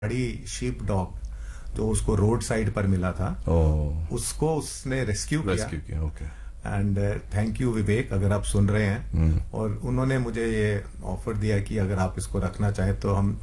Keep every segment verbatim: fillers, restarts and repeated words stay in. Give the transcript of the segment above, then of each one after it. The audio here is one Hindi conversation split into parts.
बड़ी शीप डॉग जो उसको रोड साइड पर मिला था, oh. उसको उसने रेस्क्यू किया। रेस्क्यू किया, ओके। एंड थैंक यू विवेक, अगर आप सुन रहे हैं। hmm. और उन्होंने मुझे ये ऑफर दिया कि अगर आप इसको रखना चाहें तो हम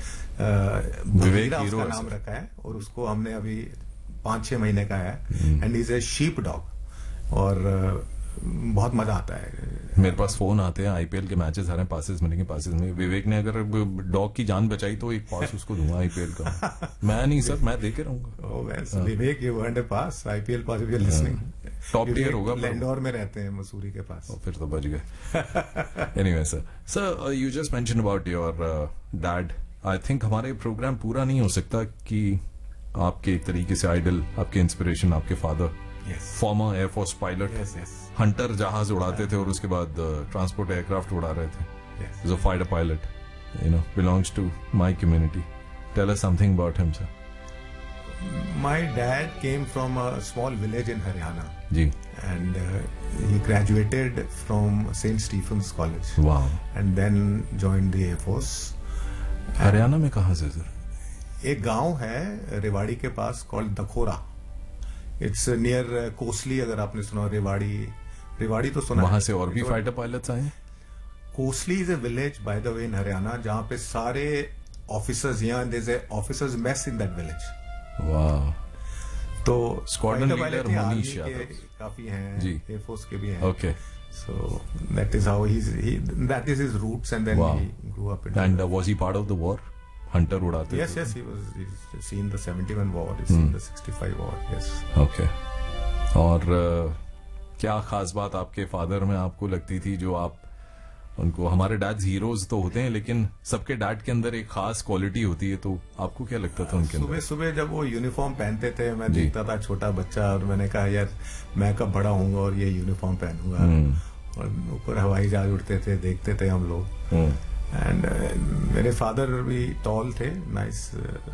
विवेक उसका नाम रखा है, और उसको हमने अभी पांच छह महीने का है। And is a sheep dog, और uh, बहुत मजा आता है। मेरे पास फोन आते हैं, आईपीएल के मैचेस आ रहे हैं, पासेस मिलेंगे, पासेस में विवेक ने अगर डॉग की जान बचाई तो एक पास उसको दूंगा आईपीएल का। मैं नहीं सर, मैं दे के रहूंगा। विवेक you earned a pass, IPL pass, if you are listening. Top tier होगा। लैंडोर में रहते हैं, मसूरी के पास। फिर तो बच गए। Anyway sir, sir you just mention about your dad. I think हमारे प्रोग्राम पूरा नहीं हो सकता कि आपके एक तरीके से आइडल, आपके इंस्पिरेशन, आपके father, farmer air force pilot, Hunter जहाज उड़ाते थे और उसके बाद ट्रांसपोर्ट एयरक्राफ्ट उड़ा रहे थे, जो fighter pilot, you know, belongs to my community. Tell us something about him sir. My dad came from a small village in Haryana. Ji. And uh, he graduated from Saint Stephen's College. Wow. And then joined the Air Force. Haryana में कहाँ से सर? एक गांव है रेवाड़ी के पास, कॉल्ड दखोरा। इट्स नियर कोसली, अगर आपने सुना रेवाड़ी। रेवाड़ी तो सुना। वहां से और भी फाइटर पायलट्स आए हैं? Kosli is a village by the way इन हरियाणा, जहां पे सारे ऑफिसर्स, यहाँ there is a officers mess in that village. वाह। तो स्क्वाड्रन लीडर मनीष यादव काफी हैं, जी, एयरफोर्स के भी हैं। Okay. So that is how he that is his roots, and then he grew up in. And was he part of the war? Hunter उड़ाते थे? Yes, yes, he was. He's seen the seventy-one war. He's seen the sixty-five war. Yes. Okay. और uh, क्या खास बात आपके फादर में आपको लगती थी जो आप उनको, हमारे डैड्स हीरोज तो होते हैं लेकिन सबके डैड के अंदर एक खास क्वालिटी होती है, तो आपको क्या लगता था उनके अंदर? सुबह सुबह जब वो यूनिफॉर्म पहनते थे, मैं देखता था छोटा बच्चा, और मैंने कहा यार मैं कब बड़ा होऊंगा और ये यूनिफॉर्म पहनूंगा। और ऊपर हवाई जहाज उड़ते थे, देखते थे हम लोग। एंड uh, मेरे फादर भी टॉल थे, nice,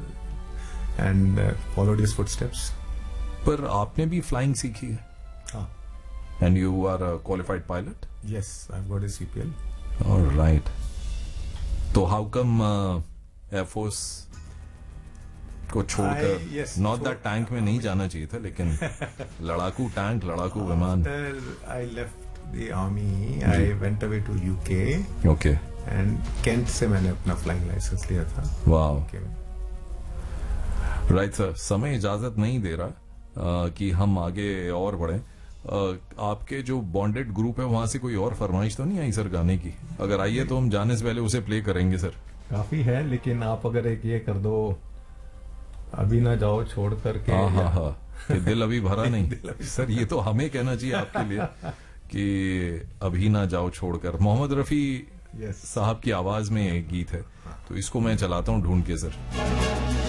and followed his footsteps. पर आपने भी फ्लाइंग सीखी है? हाँ। And you are a qualified pilot? Yes, I have got a CPL. Alright. तो हाउ कम एयरफोर्स को छोड़कर, नॉट दैट टैंक में नहीं जाना चाहिए था, लेकिन लड़ाकू टैंक, लड़ाकू विमान। I left the army, I went away to UK. Okay. And cantt से मैंने अपना फ्लाइंग लाइसेंस लिया था। वाह। राइट सर, समय इजाजत नहीं दे रहा uh, कि हम आगे और बढ़े। uh, आपके जो बॉन्डेड ग्रुप है वहां से कोई और फरमाइश तो नहीं आई सर गाने की? अगर आई है तो हम जाने से पहले उसे प्ले करेंगे सर। काफी है, लेकिन आप अगर एक ये कर दो, अभी ना जाओ छोड़ करके। हाँ हाँ हाँ, कि दिल अभी भरा नहीं। सर ये तो हमें कहना चाहिए आपके लिए कि अभी ना जाओ छोड़कर। मोहम्मद रफी yes. साहब की आवाज में एक गीत है, तो इसको मैं चलाता हूँ ढूंढ के सर।